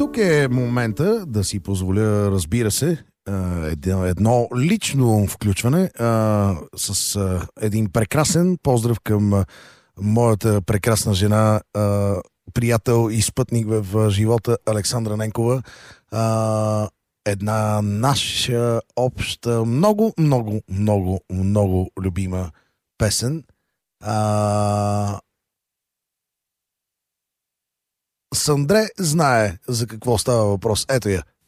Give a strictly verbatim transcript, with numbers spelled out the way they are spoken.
тук е момента да си позволя, разбира се, едно, едно лично включване а, с а, един прекрасен поздрав към моята прекрасна жена, а, приятел и спътник в живота Александра Ненкова. А, една наша обща, много, много, много, много любима песен. А, Сандре знае за какво става въпрос. Ето я.